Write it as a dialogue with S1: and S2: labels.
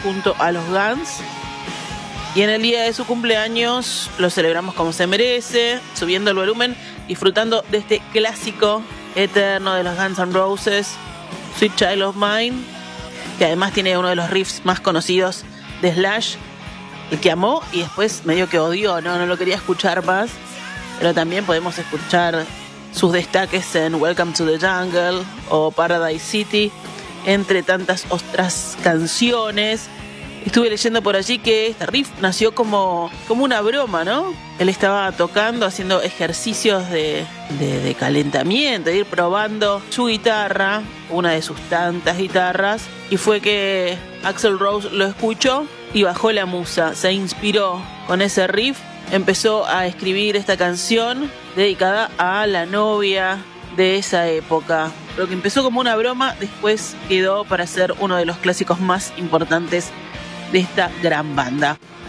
S1: junto a los Guns. Y en el día de su cumpleaños lo celebramos como se merece, subiendo el volumen, disfrutando de este clásico eterno de los Guns N' Roses, Sweet Child of Mine, que además tiene uno de los riffs más conocidos de Slash, el que amó y después medio que odió, no lo quería escuchar más. Pero también podemos escuchar sus destaques en Welcome to the Jungle o Paradise City, entre tantas otras canciones. Estuve leyendo por allí que este riff nació como una broma, ¿no? Él estaba tocando, haciendo ejercicios de calentamiento, de ir probando su guitarra, una de sus tantas guitarras, y fue que Axl Rose lo escuchó y bajó la musa, se inspiró con ese riff, empezó a escribir esta canción dedicada a la novia de esa época. Lo que empezó como una broma, después quedó para ser uno de los clásicos más importantes de esta gran banda.